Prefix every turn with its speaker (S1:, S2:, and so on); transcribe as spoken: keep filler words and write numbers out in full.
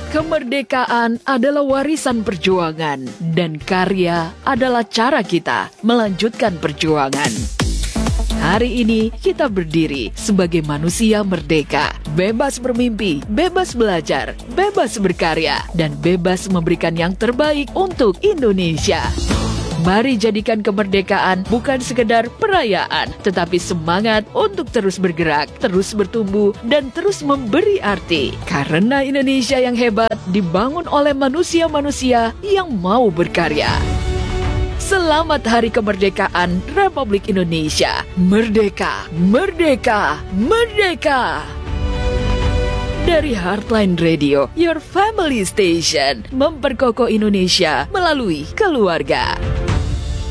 S1: Kemerdekaan adalah warisan perjuangan dan karya adalah cara kita melanjutkan perjuangan. Hari ini kita berdiri sebagai manusia merdeka, bebas bermimpi, bebas belajar, bebas berkarya, dan bebas memberikan yang terbaik untuk Indonesia. Mari jadikan kemerdekaan bukan sekedar perayaan, tetapi semangat untuk terus bergerak, terus bertumbuh, dan terus memberi arti. Karena Indonesia yang hebat dibangun oleh manusia-manusia yang mau berkarya. Selamat Hari Kemerdekaan Republik Indonesia. Merdeka, merdeka, merdeka. Dari Heartline Radio, your family station, memperkokoh Indonesia melalui keluarga.